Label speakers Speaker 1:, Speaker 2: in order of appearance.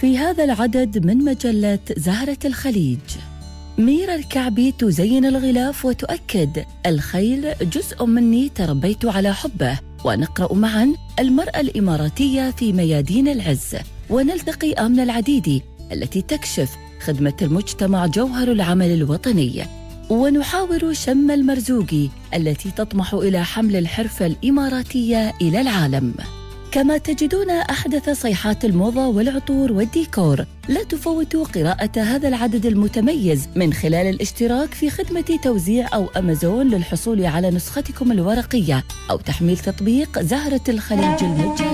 Speaker 1: في هذا العدد من مجلة زهرة الخليج. ميرا الكعبي تزين الغلاف وتؤكد: الخيل جزء مني تربيت على حبه. ونقرأ معا: المرأة الإماراتية في ميادين العز. ونلتقي آمنة العديدي التي تكشف خدمة المجتمع جوهر العمل الوطني. ونحاور شم المرزوقي التي تطمح إلى حمل الحرفة الإماراتية إلى العالم. كما تجدون أحدث صيحات الموضة والعطور والديكور. لا تفوتوا قراءة هذا العدد المتميز من خلال الاشتراك في خدمة توزيع أو أمازون للحصول على نسختكم الورقية، أو تحميل تطبيق زهرة الخليج المجاني.